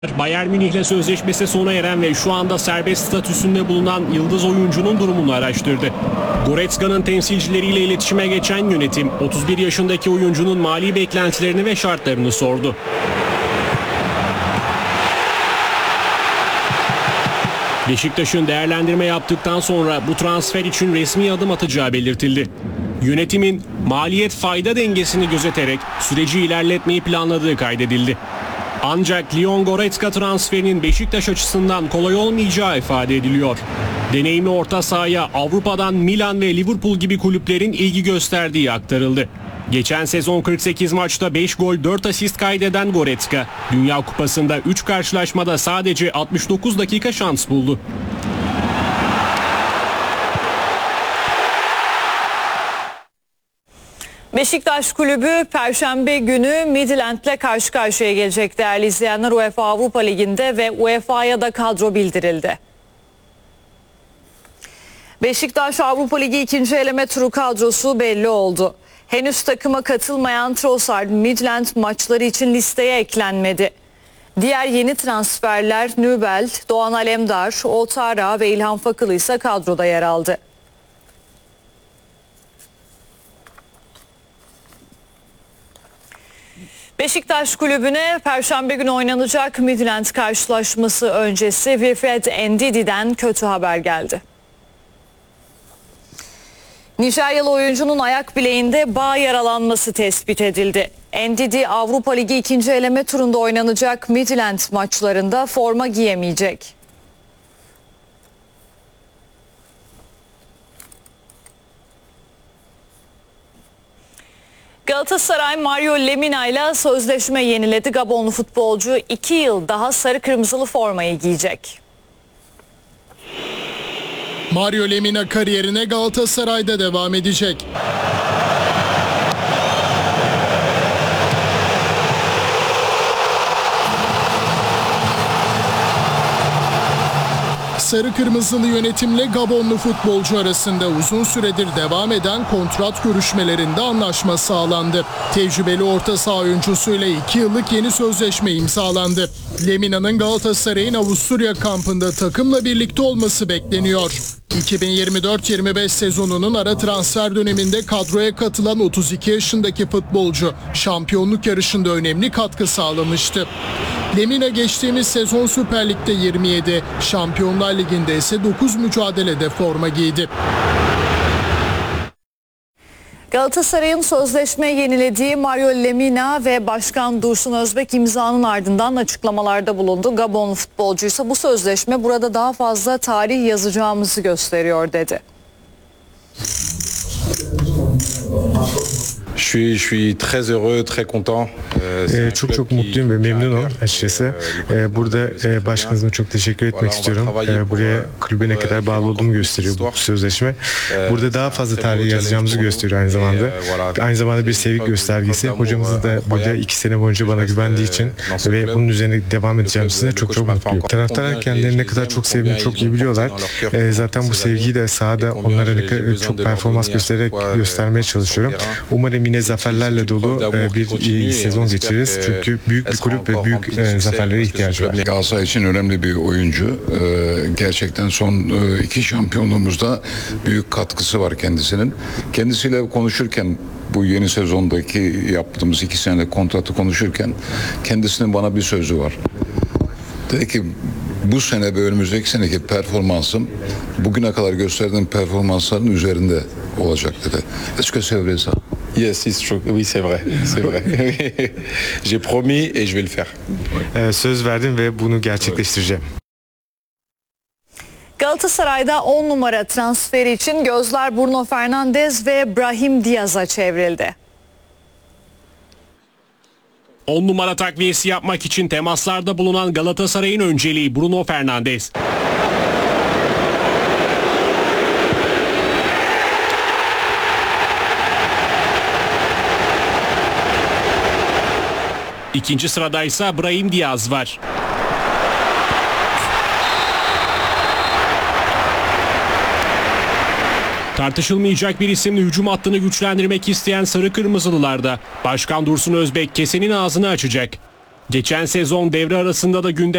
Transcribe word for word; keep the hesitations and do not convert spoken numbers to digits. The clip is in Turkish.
Bayern Münih'le sözleşmesi sona eren ve şu anda serbest statüsünde bulunan yıldız oyuncunun durumunu araştırdı. Goretzka'nın temsilcileriyle iletişime geçen yönetim otuz bir yaşındaki oyuncunun mali beklentilerini ve şartlarını sordu. Beşiktaş'ın değerlendirme yaptıktan sonra bu transfer için resmi adım atacağı belirtildi. Yönetimin maliyet fayda dengesini gözeterek süreci ilerletmeyi planladığı kaydedildi. Ancak Leon Goretzka transferinin Beşiktaş açısından kolay olmayacağı ifade ediliyor. Deneyimli orta sahaya Avrupa'dan Milan ve Liverpool gibi kulüplerin ilgi gösterdiği aktarıldı. Geçen sezon kırk sekiz maçta beş gol dört asist kaydeden Goretzka, Dünya Kupası'nda üç karşılaşmada sadece altmış dokuz dakika şans buldu. Beşiktaş Kulübü Perşembe günü Midtjylland'le karşı karşıya gelecek değerli izleyenler. UEFA Avrupa Ligi'nde ve U E F A'ya da kadro bildirildi. Beşiktaş Avrupa Ligi ikinci eleme turu kadrosu belli oldu. Henüz takıma katılmayan Trossard Midtjylland maçları için listeye eklenmedi. Diğer yeni transferler Nübel, Doğan Alemdar, Otara ve İlhan Fakılı ise kadroda yer aldı. Beşiktaş Kulübü'ne Perşembe günü oynanacak Midtjylland karşılaşması öncesi Wilfred Ndidi'den kötü haber geldi. Nijeryalı oyuncunun ayak bileğinde bağ yaralanması tespit edildi. Ndidi Avrupa Ligi ikinci eleme turunda oynanacak Midtjylland maçlarında forma giyemeyecek. Galatasaray Mario Lemina ile sözleşme yeniledi. Gabonlu futbolcu iki yıl daha sarı kırmızılı formayı giyecek. Mario Lemina kariyerine Galatasaray'da devam edecek. Sarı kırmızılı yönetimle Gabonlu futbolcu arasında uzun süredir devam eden kontrat görüşmelerinde anlaşma sağlandı. Tecrübeli orta saha oyuncusuyla iki yıllık yeni sözleşme imzalandı. Lemina'nın Galatasaray'ın Avusturya kampında takımla birlikte olması bekleniyor. iki bin yirmi dört yirmi beş sezonunun ara transfer döneminde kadroya katılan otuz iki yaşındaki futbolcu şampiyonluk yarışında önemli katkı sağlamıştı. Lemina geçtiğimiz sezon Süper Lig'de yirmi yedi, Şampiyonlar Ligi'nde ise dokuz mücadelede forma giydi. Galatasaray'ın sözleşme yenilediği Mario Lemina ve Başkan Dursun Özbek imzanın ardından açıklamalarda bulundu. Gabonlu futbolcu ise bu sözleşme burada daha fazla tarih yazacağımızı gösteriyor dedi. Je suis, je suis très heureux, très content. Ee, çok çok mutluyum ve memnunum açıkçası. Ee, burada e, başkanıma çok teşekkür etmek istiyorum. Ee, buraya kulübe ne kadar bağlı olduğumu gösteriyor bu sözleşme. Burada daha fazla tarih yazacağımızı gösteriyor aynı zamanda. Aynı zamanda bir sevgi göstergesi. Hocamız da burada iki sene boyunca bana güvendiği için ve bunun üzerine devam edeceğim size çok çok mutluyum. Taraftarlar kendilerini ne kadar çok sevdiğini çok iyi biliyorlar. Ee, zaten bu sevgiyi de sahada onlara ne kadar çok performans göstererek göstermeye çalışıyorum. Umarım yine zaferlerle dolu bir iyi sezon geçiririz. Çünkü büyük bir kulüp ve büyük zaferlere ihtiyacı var. Galatasaray için önemli bir oyuncu. Gerçekten son iki şampiyonluğumuzda büyük katkısı var kendisinin. Kendisiyle konuşurken bu yeni sezondaki yaptığımız iki senelik kontratı konuşurken kendisinin bana bir sözü var. Dedi ki bu sene ve önümüzdeki seneki performansım bugüne kadar gösterdiğim performansların üzerinde olacak dedi. Est-ce que c'est vrai ça? Yes, it's true. Oui, c'est vrai. C'est vrai. J'ai promis et je vais le faire. Ee, söz verdim ve bunu gerçekleştireceğim. Galatasaray'da on numara transferi için gözler Bruno Fernandes ve Brahim Diaz'a çevrildi. on numara takviyesi yapmak için temaslarda bulunan Galatasaray'ın önceliği Bruno Fernandes. İkinci sırada ise Brahim Diaz var. Tartışılmayacak bir isimle hücum hattını güçlendirmek isteyen sarı kırmızılılar da Başkan Dursun Özbek kesenin ağzını açacak. Geçen sezon devre arasında da gündeme